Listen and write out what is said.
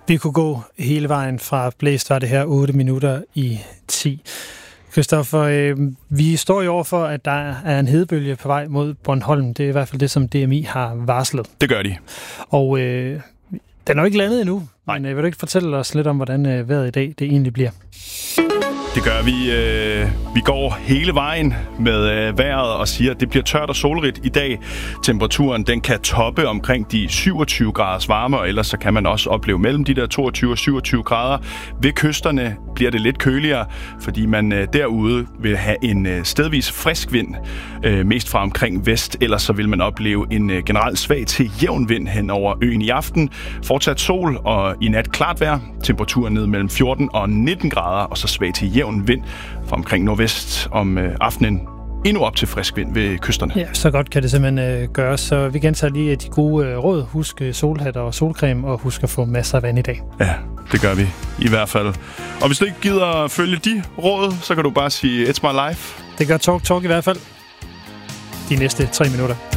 Vi kunne gå hele vejen fra blæst, var det her 8 minutter i 10. Christoffer, vi står jo overfor, at der er en hedebølge på vej mod Bornholm. Det er i hvert fald det, som DMI har varslet. Det gør de. Og den er jo ikke landet endnu. Nej. Men vil du ikke fortælle os lidt om, hvordan vejret i dag det egentlig bliver? Det gør vi. Vi går hele vejen med vejret og siger, at det bliver tørt og solrigt i dag. Temperaturen den kan toppe omkring de 27 graders varme, og ellers så kan man også opleve mellem de der 22 og 27 grader. Ved kysterne bliver det lidt køligere, fordi man derude vil have en stedvis frisk vind, mest fra omkring vest. Ellers så vil man opleve en generelt svag til jævn vind hen over øen i aften. Fortsat sol og i nat klart vejr. Temperaturen ned mellem 14 og 19 grader, og så svag til jævn vind fra omkring nordvest om aftenen. Endnu op til frisk vind ved kysterne. Ja, så godt kan det simpelthen gøres. Så vi gentager lige de gode råd. Husk solhat og solcreme, og husk at få masser af vand i dag. Ja, det gør vi i hvert fald. Og hvis du ikke gider følge de råd, så kan du bare sige It's my life. Det gør Talk i hvert fald. De næste 3 minutter.